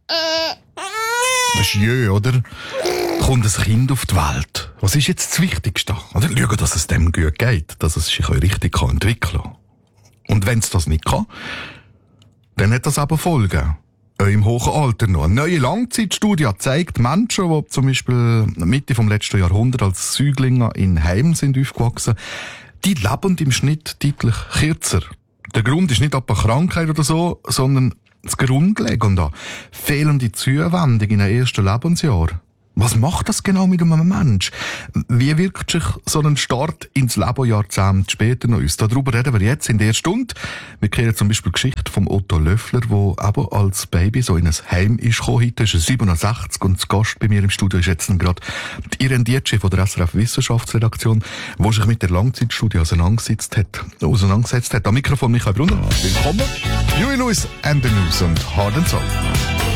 Das ist jö, oder? Kommt ein Kind auf die Welt. Was ist jetzt das Wichtigste? Oder schauen, dass es dem gut geht, dass es sich richtig entwickeln kann. Und wenn es das nicht kann, dann hat das aber Folgen. Im hohen Alter noch. Eine neue Langzeitstudie zeigt, Menschen, die zum Beispiel Mitte vom letzten Jahrhundert als Säuglinge in Heimen sind aufgewachsen, die leben im Schnitt deutlich kürzer. Der Grund ist nicht etwa Krankheit oder so, sondern das Grundlegende. Fehlende Zuwendung in den ersten Lebensjahren. Was macht das genau mit einem Mensch? Wie wirkt sich so ein Start ins Leben Jahrzehnte später noch aus? Darüber reden wir jetzt in der Stunde. Wir kennen zum Beispiel die Geschichte von Otto Löffler, der eben als Baby so in ein Heim ist gekommen. Heute ist er 67 und das Gast bei mir im Studio ist jetzt gerade die Irene Dietschi von der SRF Wissenschaftsredaktion, die sich mit der Langzeitstudie auseinandergesetzt hat. Am Mikrofon Michael Brunner. Willkommen. Huey Lewis and the News und Hard and Soul.